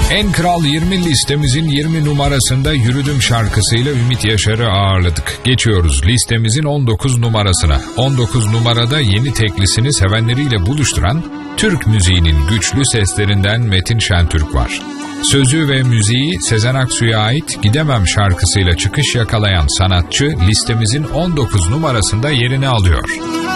En Kral 20 listemizin 20 numarasında Yürüdüm şarkısıyla Ümit Yaşar'ı ağırladık. Geçiyoruz listemizin 19 numarasına. 19 numarada yeni teklisini sevenleriyle buluşturan Türk müziğinin güçlü seslerinden Metin Şentürk var. Sözü ve müziği Sezen Aksu'ya ait Gidemem şarkısıyla çıkış yakalayan sanatçı listemizin 19 numarasında yerini alıyor.